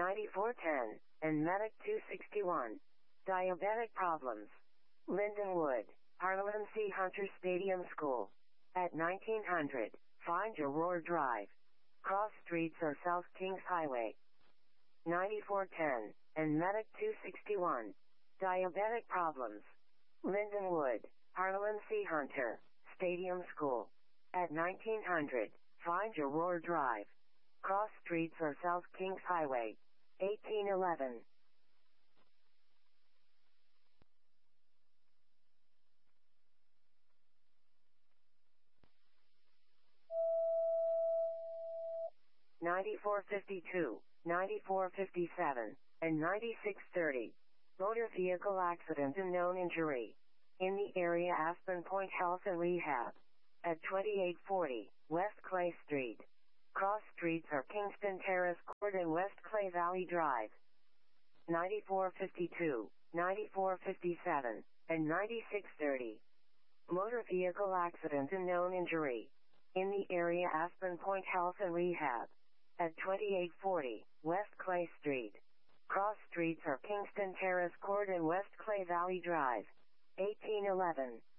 9410, and Medic 261. Diabetic problems. Lindenwood, Harlan C. Hunter Stadium School. At 1900, find Aurora Drive. Cross streets or South Kings Highway. 9410, and Medic 261. Diabetic problems. Lindenwood, Harlan C. Hunter Stadium School. At 1900, find Aurora Drive. Cross streets or South Kings Highway. 1811. (9452, 9457, and 9630). Motor vehicle accident and known injury. In the area Aspen Point Health and Rehab. At 2840 West Clay Street. Cross streets are Kingston Terrace Court and West Clay Valley Drive. 9452, 9457, and 9630. Motor vehicle accident and known injury. In the area Aspen Point Health and Rehab. At 2840 West Clay Street. Cross streets are Kingston Terrace Court and West Clay Valley Drive. 1811.